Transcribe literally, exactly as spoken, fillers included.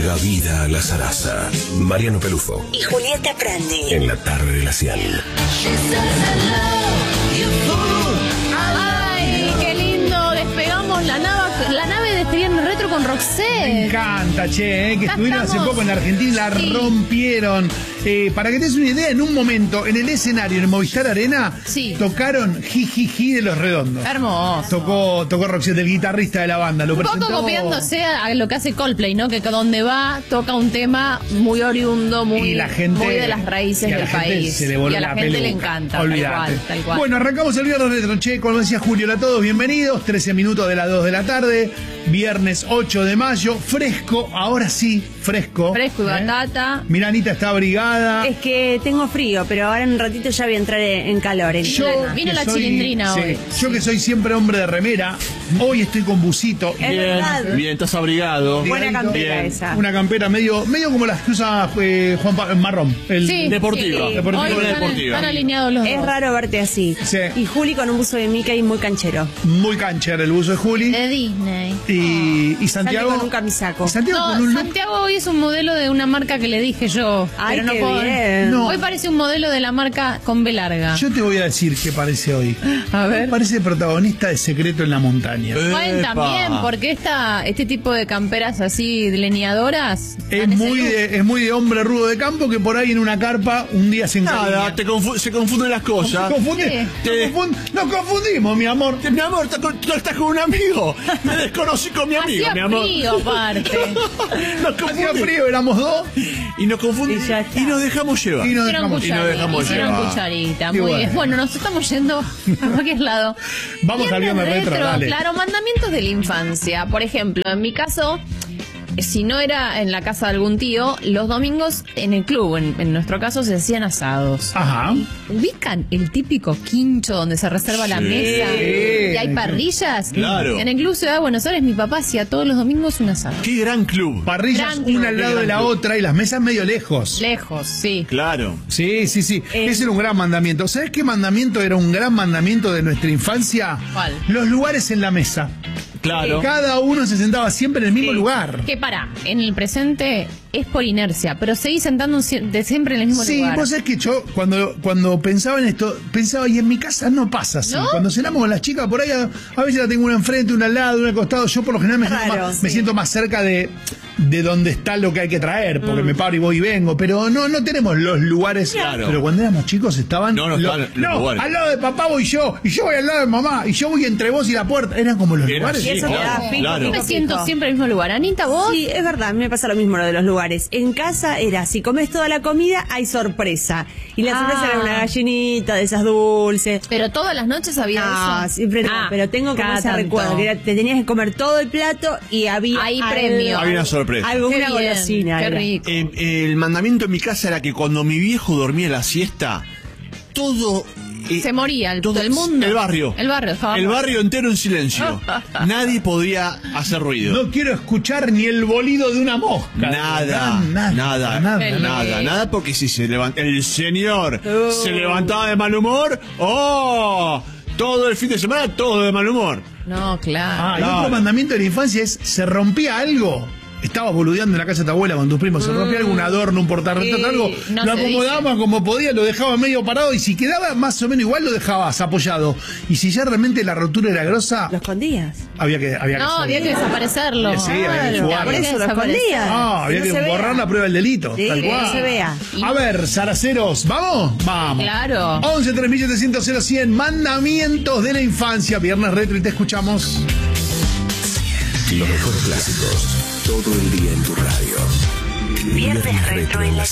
larga vida a la zaraza. Mariano Pelufo y Julieta Prandi en la tarde de la Cial. Ay, qué lindo, despegamos la nave, la nave de Estriendo Retro con Roxette. Me encanta, che, eh, que Ya estuvieron estamos. hace poco en Argentina, la Sí. rompieron. Eh, para que te des una idea, en un momento, en el escenario, en el Movistar Arena, Sí. tocaron Jijiji de Los Redondos. Hermoso. Tocó, tocó Roxette, el guitarrista de la banda. Lo Un poco presentó... copiándose a lo que hace Coldplay, ¿no? Que donde va toca un tema muy oriundo, muy, y la gente, muy de las raíces y a la del gente país. se le voló y a la, la gente peluca. le encanta. Olvídate. Tal cual, tal cual. Bueno, arrancamos el viernes retro, che, como decía Julio, hola a todos, bienvenidos. trece minutos de las dos de la tarde, viernes ocho de mayo, fresco, ahora sí, fresco. Fresco y ¿eh? batata. Mira, Anita está abrigada. Es que tengo frío, pero ahora en un ratito ya voy a entrar en calor. En Yo, plena. Vino que la soy- chilindrina sí, hoy. Yo que soy siempre hombre de remera, hoy estoy con busito. Es verdad. Bien, bien, estás abrigado. Buena Abrigadito. campera Bien. esa. Una campera medio, medio como las que usa eh, Juan Pa- marrón. El, Sí, Deportiva. sí. Deportiva. Hoy están, Deportiva. están alineados los Es dos. raro verte así. Sí. Y Juli con un buzo de Mickey muy canchero. Muy cancher el buzo de Juli. De Disney. Y, y Santiago. Sale con un camisaco. y Santiago No, con un look. Santiago hoy es un modelo de una marca que le dije yo. Ay, pero no qué puedo. bien. No. Hoy parece un modelo de la marca con B larga. Yo te voy a decir qué parece hoy. A ver. Parece protagonista de Secreto en la Montaña. Bueno, Epa. también, porque esta, este tipo de camperas así leñadoras. Es dan ese muy, look. de, es muy de hombre rudo de campo que por ahí en una carpa un día se encariña. Nada, te confu- se confunden las cosas. ¿Se confunde? Sí. Nos confund- Nos confundimos, mi amor. Mi amor, ¿tú tú estás con un amigo? Me desconocí con mi amigo, Hacía mi amor. frío, aparte. Nos Hacía confundimos. frío, éramos dos Y nos confundimos. Y ya está. Y nos dejamos llevar. y nos Hicieron dejamos. y nos cucharita, dejamos hicieron llevar. cucharita, Y muy bueno. bien. Bueno, nos estamos yendo a cualquier lado. Vamos al viernes retro, dale. Claro, mandamientos de la infancia. Por ejemplo, en mi caso, si no era en la casa de algún tío, los domingos en el club, en, en nuestro caso, se hacían asados. Ajá. ¿Ubican el típico quincho donde se reserva la Sí. mesa y hay parrillas? Claro. En el Club Ciudad de Buenos Aires mi papá hacía todos los domingos un asado. Qué gran club. Parrillas Grande. una al lado de la otra y las mesas medio lejos. Lejos, sí. Claro. Sí, sí, sí. Eh. Ese era un gran mandamiento. ¿Sabes qué mandamiento era un gran mandamiento de nuestra infancia? ¿Cuál? Los lugares en la mesa. Claro. Cada uno se sentaba siempre en el mismo Sí. lugar. Que para, en el presente es por inercia, pero seguís sentando sie- de siempre en el mismo Sí, lugar. vos sabés que yo cuando, cuando pensaba en esto, pensaba, y en mi casa no pasa así. ¿No? Cuando cenamos con las chicas, por ahí a, a veces la tengo una enfrente, una al lado, una al costado. Yo por lo general me, siento, Raro, más, sí. me siento más cerca de, de donde está lo que hay que traer, porque Mm. me paro y voy y vengo. Pero no, no tenemos los lugares. Claro. Pero cuando éramos chicos estaban. No, no lo- estaban los no, lugares. al lado de papá voy yo, y yo voy al lado de mamá, y yo voy entre vos y la puerta. Eran como los Era lugares. así, Y eso te claro, da fijo, claro. Yo me fijo, siento fijo. siempre en el mismo lugar. Anita, vos. Sí, es verdad, a mí me pasa lo mismo lo de los lugares. En casa era, si comes toda la comida, hay sorpresa. Y la Ah. sorpresa era una gallinita de esas dulces. Pero todas las noches había No, eso. siempre no, Ah, pero tengo como cada ese tanto. recuerdo, que era- te tenías que comer todo el plato y había Hay algo- premio. Había una sorpresa. Alguna Qué bien, golosina. Qué era. rico. Eh, el mandamiento en mi casa era que cuando mi viejo dormía la siesta, todo. eh, Se moría el, todo- el mundo. El barrio. El barrio. dejaba El morir. barrio entero en silencio. Nadie podía hacer ruido. No quiero escuchar ni el bolido de una mosca. Nada, nada, nada, nada. Qué nada, lindo. nada, porque si se levanta, el señor Oh. se levantaba de mal humor, ¡oh! Todo el fin de semana, todo de mal humor. No, claro. Ah, y Claro. otro mandamiento de la infancia es, se rompía algo. Estabas boludeando en la casa de tu abuela con tus primos, se rompía algún adorno, un portarretrato, Sí, algo, no lo se acomodabas como podía, lo dejabas medio parado y si quedaba más o menos igual lo dejabas apoyado. Y si ya realmente la rotura era grosa, Lo escondías. había que había que No, hacerlo. había que desaparecerlo. Sí, había que Claro, enjugarlo. por eso lo Desaparecer. escondías. Ah, había no que se borrar vea. la prueba del delito. Sí, tal que cual. no se vea. A ver, zaraceros, ¿vamos? Vamos. Claro. once tres mil setecientos cien, mandamientos de la infancia. Viernes retro y te escuchamos. Los mejores clásicos. Todo el día en tu radio. Viernes retro en la